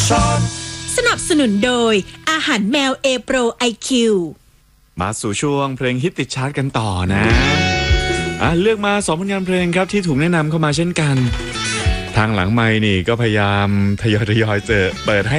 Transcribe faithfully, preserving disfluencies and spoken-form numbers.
สนับสนุนโดยอาหารแมวเอโปรไอคิวมาสู่ช่วงเพลงฮิตติดชาร์ตกันต่อนะอ่ะเลือกมาสองผลงานเพลงครับที่ถูกแนะนำเข้ามาเช่นกันทางหลังไมค์นี่ก็พยายามทยอยทยอยเจอเปิดให้